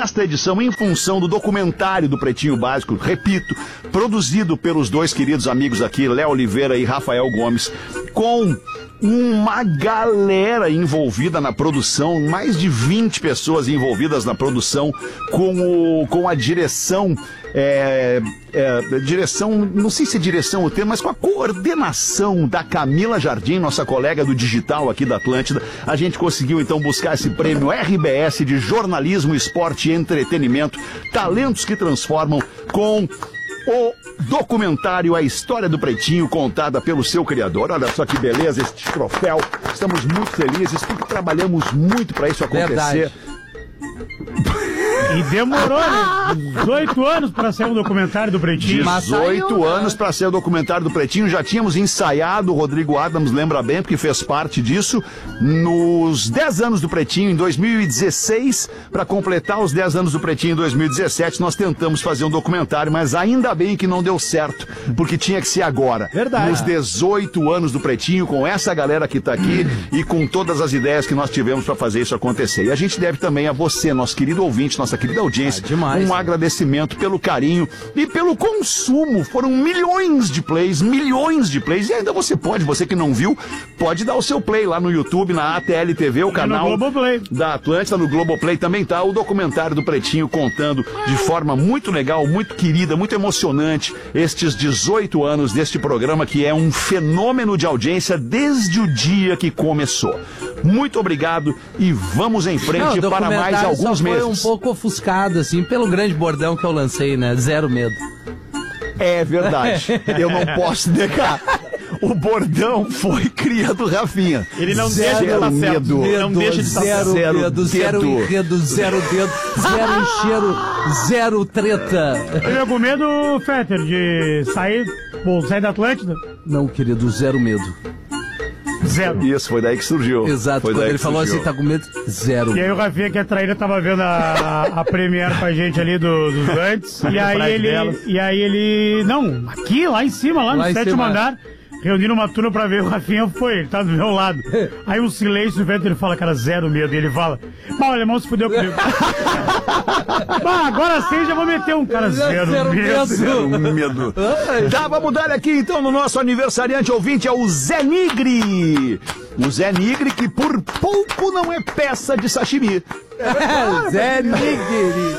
nesta edição em função do documentário do Pretinho Básico, repito, produzido pelos dois queridos amigos aqui, Léo Oliveira e Rafael Gomes, com uma galera envolvida na produção, mais de 20 pessoas envolvidas na produção, com a direção, não sei se é direção o termo, mas com a coordenação da Camila Jardim, nossa colega do digital aqui da Atlântida. A gente conseguiu então buscar esse prêmio RBS de jornalismo, esporte e entretenimento, talentos que transformam, com o documentário A História do Pretinho, contada pelo seu criador. Olha só que beleza este troféu. Estamos muito felizes porque trabalhamos muito para isso acontecer. Verdade. E demorou, né? 18 anos para ser um documentário do Pretinho. 18 anos para ser o documentário do Pretinho. Já tínhamos ensaiado, o Rodrigo Adams lembra bem, porque fez parte disso, nos 10 anos do Pretinho, em 2016. Para completar os 10 anos do Pretinho em 2017, nós tentamos fazer um documentário, mas ainda bem que não deu certo, porque tinha que ser agora. Verdade. Nos 18 anos do Pretinho, com essa galera que tá aqui e com todas as ideias que nós tivemos para fazer isso acontecer. E a gente deve também a você, nosso querido ouvinte, nossa querida audiência, demais, um agradecimento pelo carinho e pelo consumo. Foram milhões de plays, e ainda você que não viu, pode dar o seu play lá no YouTube, na ATL TV, o canal da Atlântida, no Globoplay também tá o documentário do Pretinho, contando de forma muito legal, muito querida, muito emocionante, estes 18 anos deste programa, que é um fenômeno de audiência desde o dia que começou. Muito obrigado e vamos em frente para mais alguns meses. Foi um pouco ofuscado, assim, pelo grande bordão que eu lancei, né? Zero medo. É verdade. Eu não posso negar. O bordão foi cria do Rafinha. Ele não zero deixa de estar medo. certo. Não deixa de estar certo. Zero medo, zero enredo, zero dedo, zero encheiro, zero treta. Eu com medo, Fetter, de sair da Atlântida? Não, querido, zero medo. Zero. Isso, foi daí que surgiu. Exato, foi quando ele falou assim, tá com medo, zero. E aí o Rafinha, que é traíra, tava vendo a Premiere com a gente ali dos antes. E aí ele... Não, aqui, lá em cima, lá no sétimo andar, reunindo uma turma pra ver o Rafinha, ele tá do meu lado. Aí um silêncio, o Vetter, ele fala, cara, zero medo. E ele fala, o alemão se fudeu comigo. Agora sim já vou meter um cara, zero medo. Zero medo. Tá, vamos dar aqui então no nosso aniversariante ouvinte, é o Zé Nigri. O Zé Nigri, que por pouco não é peça de sashimi. Zé Nigri.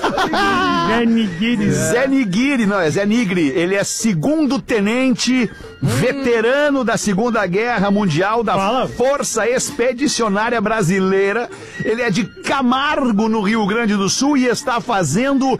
Zé Nigri, não, é Zé Nigri. Ele é segundo tenente, veterano da Segunda Guerra Mundial, da Força Expedicionária Brasileira. Ele é de Camargo, no Rio Grande do Sul, e está fazendo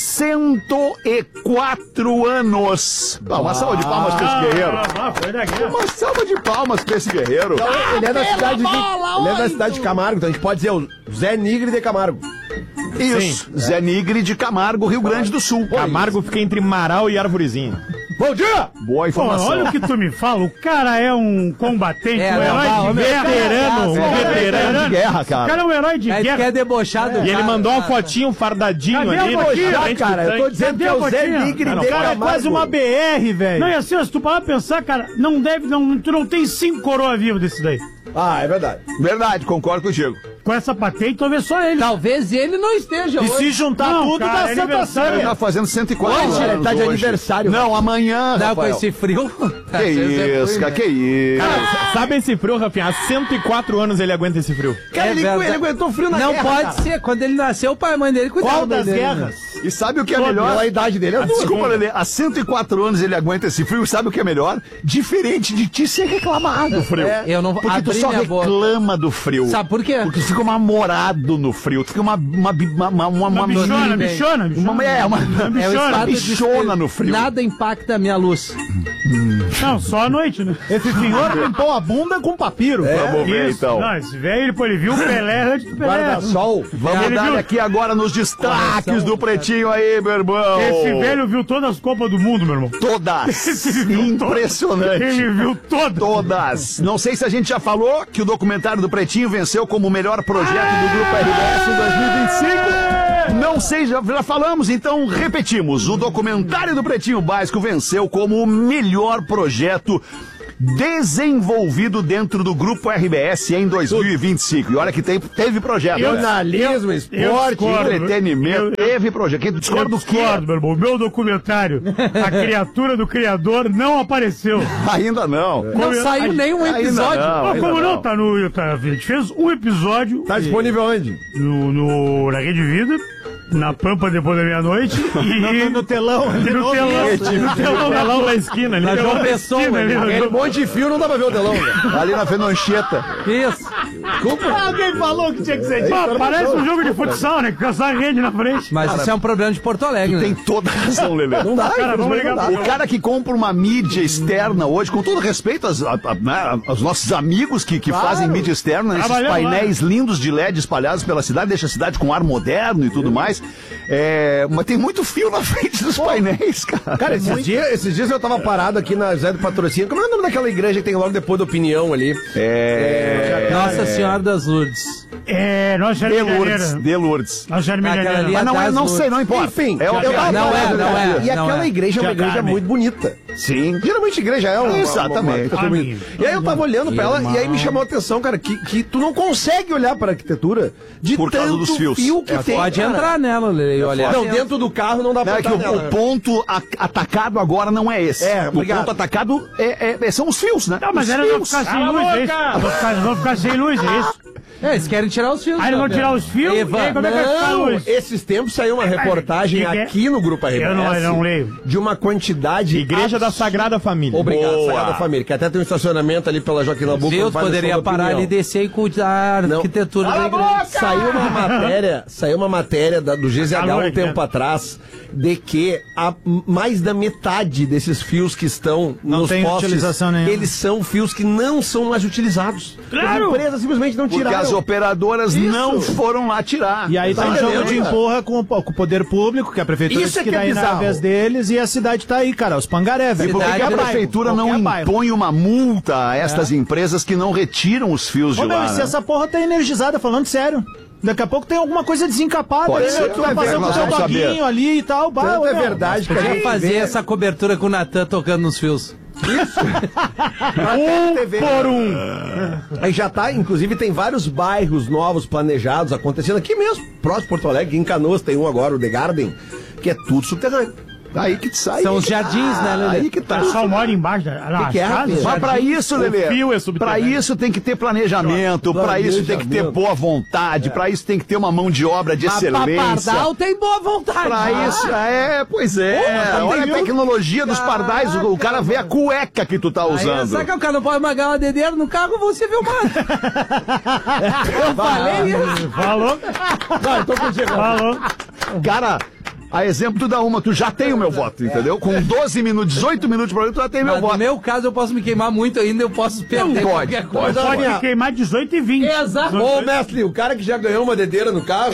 104 anos. Uma salva de palmas para esse guerreiro. Uma salva de palmas para esse guerreiro. Então, ele é da cidade de Camargo, então a gente pode dizer o Zé Nigri de Camargo. Isso, Zé Nigri de Camargo, Rio Grande do Sul. Camargo fica entre Marau e Arvorezinho. Bom dia! Boa informação. Olha o que tu me fala, o cara é um combatente, um herói de guerra. Veterano de guerra, cara. O cara é um herói de guerra. Que é debochado. E ele mandou uma fotinho, um fardadinho ali. Cara, eu tô dizendo que é o Zé Nigri de Camargo. É quase uma BR, velho. Não, e assim, se tu parar pra pensar, cara, tu não tem 5 coroas vivas desse daí. Ah, é verdade. Verdade, concordo contigo. Com essa patente, talvez só ele. Talvez ele não esteja hoje. E se juntar tudo, cara, dá Santa Ceia. Ele tá fazendo 104 anos. Ele tá de aniversário. Não, amanhã. Não, com esse frio. Que isso, cara, que isso. Cara, sabe esse frio, Rafinha? Há 104 anos ele aguenta esse frio. Cara, ele aguentou frio na guerra. Não pode ser. Quando ele nasceu, o pai e a mãe dele cuidavam Qual das dele, guerras? E sabe o que é melhor? A idade dele é desculpa, Lelê, há 104 anos ele aguenta esse frio. Sabe o que é melhor? Diferente de ti ser reclamado do frio. Eu não porque tu só reclama do frio. Sabe por quê? Porque tu fica namorado no frio. Tu fica uma bichona. Uma bichona no frio. Nada impacta a minha luz. Não, só à noite, né? Esse senhor limpou a bunda com papiro. Vamos ver, então. Não, esse velho, ele viu o Pelé antes do Pelé. Guarda-sol. Vamos dar aqui agora nos destaques do Pretinho aí, meu irmão. Esse velho viu todas as Copas do Mundo, meu irmão. Todas. Impressionante. Ele viu todas. Todas. Não sei se a gente já falou que o documentário do Pretinho venceu como o melhor projeto do Grupo RBS em 2025. Não sei, já falamos, então repetimos. O documentário do Pretinho Básico venceu como o melhor projeto desenvolvido dentro do Grupo RBS em 2025. E olha que teve projeto. Jornalismo, esporte, entretenimento. teve projeto. Quem discorda do quê? Discordo, meu irmão. O meu documentário, A Criatura do Criador, não apareceu. Ainda não. Não saiu nenhum Ainda episódio. não. Ah, como não? A gente fez um episódio Tá disponível onde? na Rede Vida, na Pampa depois da meia-noite e No telão. no telão da esquina. Na João Pessoa, Aquele monte de fio não dá pra ver o telão, velho. Ali na Fenoncheta. Isso. Alguém falou que tinha que ser. Parece um jogo de futsal, né? Com essa rede na frente. Mas isso é um problema de Porto Alegre, Tem né? toda a razão, Lelê. Não dá, Cara, vamos ligar não dá. O cara que compra uma mídia externa hoje, com todo respeito aos nossos amigos que fazem mídia externa, esses Trabalhando painéis lindos de LED espalhados pela cidade, deixa a cidade com ar moderno e tudo mais. Mas tem muito fio na frente dos painéis, cara. Cara, esses dias eu tava parado aqui na Zé do Patrocínio. Como é o nome daquela igreja que tem logo depois da Opinião ali? Nossa Senhora das Lourdes. Nossa Senhora Milhaneira. De Lourdes. Nossa Senhora Aquela Milhaneira. ali Mas não, não sei, não importa. Enfim, eu tava não parado, não é. E aquela igreja é uma igreja muito bonita. Sim. Geralmente igreja é uma... Exatamente. uma bonita. E aí eu tava olhando pra ela e aí me chamou a atenção, cara, que tu não consegue olhar pra arquitetura de Por causa tanto dos fios. fio que tem. Pode cara. entrar nela, Lele, e olhar. Não, dentro do carro não dá Não, pra é que entrar o nela. ponto atacado agora não é esse. É, o obrigado. ponto atacado são os fios, né? Não, mas os elas vão fios. ficar sem luz, é isso? Vão ficar sem luz, é isso? Eles querem tirar os fios. Aí eles vão né, tirar velho? os fios, Eva, e aí como é que vai ficar a Não, luz? esses tempos saiu uma reportagem que é? aqui no Grupo RBS. Eu não leio. De uma quantidade... Igreja da Sagrada Família. Obrigado, Boa. Sagrada Família, que até tem um estacionamento ali pela Joaquim Nabuco. Viu? Poderia parar ali, descer e cuidar da Não. arquitetura da igreja. Saiu uma matéria do GZH Alô, um tempo Ricardo. atrás de que mais da metade desses fios que estão Não nos tem postes, utilização nenhuma. eles são fios que não são mais utilizados. Claro. As empresas simplesmente não Porque tiraram. as operadoras Isso. não foram lá tirar. E aí Tá tem um jogo entendendo, de cara? empurra com o poder público, que a prefeitura Isso disse é que que é daí na bizarro. vez deles, e a cidade tá aí, cara, os pangaré, velho. E por que Cidade a é prefeitura não qualquer bairro. impõe uma multa a estas empresas que não retiram os fios de Ô, meu, lá? e se né? essa porra tá energizada, falando sério. Daqui a pouco tem alguma coisa desencapada. Pode Aí, ser, meu, tu vai vai ver, passando com o nós teu vamos doguinho saber. ali e tal. Bah, Tanto ô, é meu, verdade que a Podia gente fazer vê- essa cobertura com o Natan tocando nos fios. TV. Por um. Aí já tá, inclusive tem vários bairros novos planejados acontecendo aqui mesmo, próximo de Porto Alegre, em Canoas tem um agora, o The Garden, que é tudo subterrâneo. Aí que sai. São os jardins, né, Lelê? Aí que tá. O pessoal mora embaixo das que é, casas. Rafinha? Mas pra isso, Lelê, fio é pra subterrâneo. isso tem que ter planejamento, pra isso tem que ter boa vontade, pra isso tem que ter uma mão de obra de excelência. Pardal tem boa vontade. Pra isso, pois é. Olha a tecnologia dos pardais, o cara vê a cueca que tu tá Aí, usando. sabe que o cara não pode magar uma dedeira no carro, você viu mais. Eu falei isso. Falou? Não, então contigo. Falou. Cara, a exemplo da uma, tu já tem o meu voto, entendeu? Com 12 minutos, 18 minutos por aí, tu já tem meu Mas no voto. meu caso, eu posso me queimar muito ainda, eu posso perder pode, qualquer coisa. Pode me queimar 18 e 20. Exato. Ô, mestre, o cara que já ganhou uma dedeira no carro.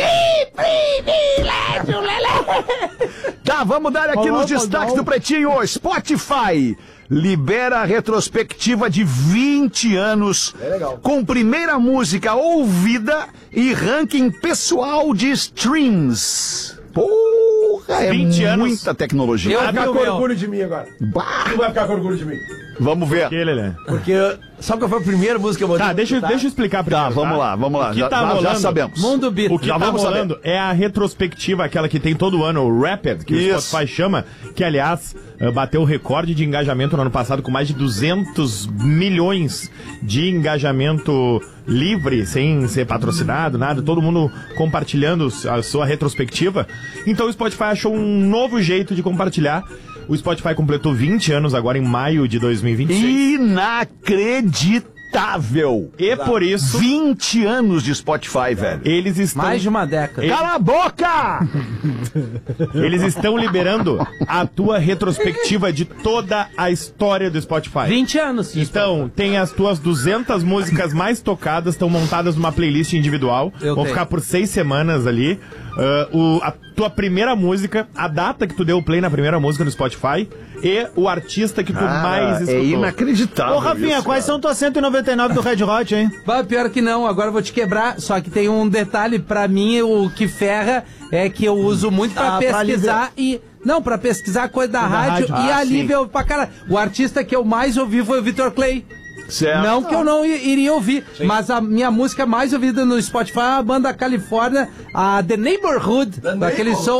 Tá, vamos dar aqui nos destaques do Pretinho. Spotify libera a retrospectiva de 20 anos com primeira música ouvida e ranking pessoal de streams. Porra, é 20 anos. muita tecnologia. Eu Vai ficar vi o com meu. orgulho de mim agora. Bah, Tu vai ficar com orgulho de mim. vamos ver. Que, Lelê? Porque, sabe qual foi a primeira música que eu vou Tá, deixa eu explicar primeiro. Tá, vamos lá. O que Já, tá já rolando? sabemos. Mundo Beat. O que Já tá vamos saber. rolando é a retrospectiva, aquela que tem todo ano, o Rapid, que Isso. o Spotify chama, que aliás bateu o recorde de engajamento no ano passado com mais de 200 milhões de engajamento livre, sem ser patrocinado, nada, todo mundo compartilhando a sua retrospectiva. Então o Spotify achou um novo jeito de compartilhar. O Spotify completou 20 anos agora em maio de 2026. Inacreditável. E por isso 20 anos de Spotify, velho. eles estão Mais de uma década. Cala a boca! eles estão liberando a tua retrospectiva de toda a história do Spotify. 20 anos. Então, tem as tuas 200 músicas mais tocadas, estão montadas numa playlist individual. Eu Vão tenho. ficar por 6 semanas ali. A tua primeira música, a data que tu deu o play na primeira música no Spotify e o artista que tu mais escutou. É inacreditável. Ah, Ô, Rafinha, isso, quais cara. são tuas 199 do Red Hot, hein? Vai, pior que não, agora eu vou te quebrar. Só que tem um detalhe, pra mim, o que ferra é que eu uso muito pra pesquisar e... Não, pra pesquisar coisa da rádio e ali ver pra cara. O artista que eu mais ouvi foi o Vitor Clay. Certo. Não que eu não iria ouvir, mas a minha música mais ouvida no Spotify é a banda Califórnia, a The Neighborhood, daquele som